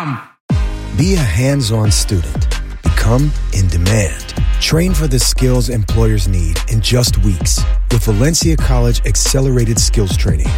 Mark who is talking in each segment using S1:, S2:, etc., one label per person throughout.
S1: Bam!
S2: Be a hands-on student. Become in demand. Train for the skills employers need in just weeks with Valencia College Accelerated Skills Training.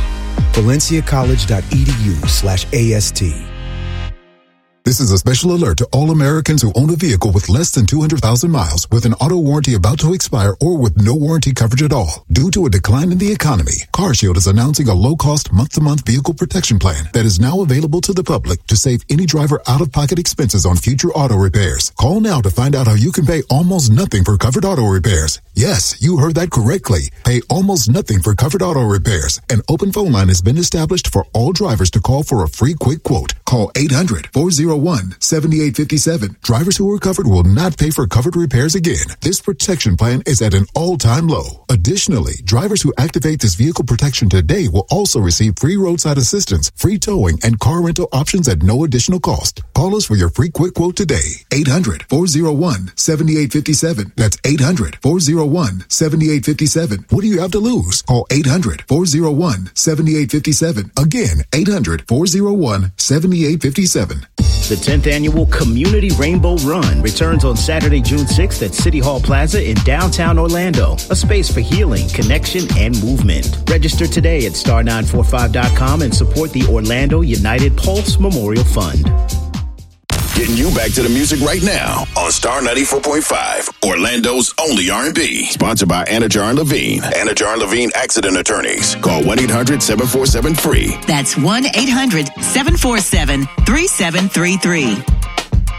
S2: valenciacollege.edu/AST.
S3: This is a special alert to all Americans who own a vehicle with less than 200,000 miles with an auto warranty about to expire or with no warranty coverage at all. Due to a decline in the economy, CarShield is announcing a low-cost month-to-month vehicle protection plan that is now available to the public to save any driver out-of-pocket expenses on future auto repairs. Call now to find out how you can pay almost nothing for covered auto repairs. Yes, you heard that correctly. Pay almost nothing for covered auto repairs. An open phone line has been established for all drivers to call for a free quick quote. Call 800-401-7857. Drivers who are covered will not pay for covered repairs again. This protection plan is at an all-time low. Additionally, drivers who activate this vehicle protection today will also receive free roadside assistance, free towing, and car rental options at no additional cost. Call us for your free quick quote today. 800-401-7857. That's 800-401-7857. What do you have to lose? Call 800-401-7857. Again, 800-401-7857.
S4: The 10th annual Community Rainbow Run returns on Saturday, June 6th at City Hall Plaza in downtown Orlando, a space for healing, connection, and movement. Register today at star945.com and support the Orlando United Pulse Memorial Fund.
S5: Getting you back to the music right now on Star 94.5, Orlando's only R&B. Sponsored by Anajar and Levine. Anajar and Levine Accident Attorneys. Call 1-800-747-FREE.
S6: That's 1-800-747-3733.